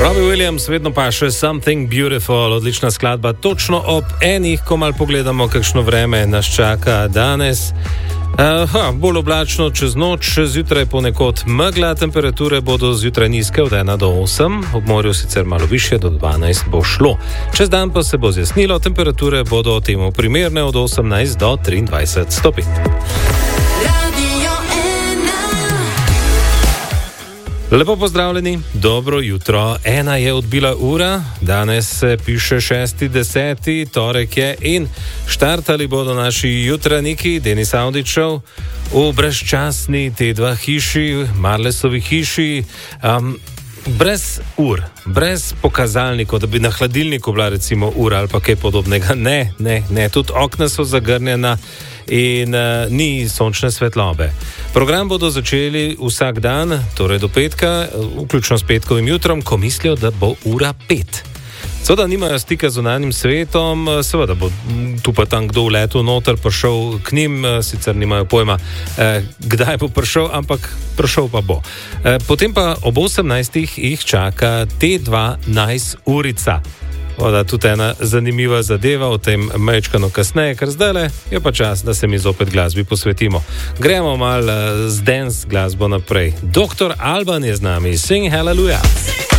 Robbie Williams, vedno pa še Something Beautiful, odlična skladba, točno ob enih, ko malo pogledamo, kakšno vreme nas čaka danes. Bolj oblačno čez noč, zjutraj ponekod megla, temperature bodo zjutraj nizke od 1 do 8, ob morju sicer malo više, do 12 bo šlo. Čez dan pa se bo zjasnilo, temperature bodo temu primerne od 18 do 23 stopinj. Lepo pozdravljeni, dobro jutro. 1 je odbila ura, danes se piše 6.10., torek je in štartali bodo naši jutraniki, Denis Avdićev, v brezčasni T2 hiši, Marlesovi hiši, brez ur, brez pokazalnikov, da bi na hladilniku bila recimo ura ali pa kaj podobnega. Ne, tudi okna so zagrnjena in ni sončne svetlobe. Program bodo začeli vsak dan, torej do petka, vključno s petkovim jutrom, ko mislijo, da bo ura 5. Seveda nimajo stika z zunanjim svetom, seveda bo tu pa tam kdo v letu noter prišel k njim, sicer nimajo pojma, kdaj bo prišel, ampak prišel pa bo. Potem pa ob 18. jih čaka T2 Nice urica. Voda tudi ena zanimiva zadeva, o tem majčkano kasneje, ker zdajle je pa čas, da se mi zopet glasbi posvetimo. Gremo malo z dance glasbo naprej. Dr. Alban je z nami, Sing Hallelujah.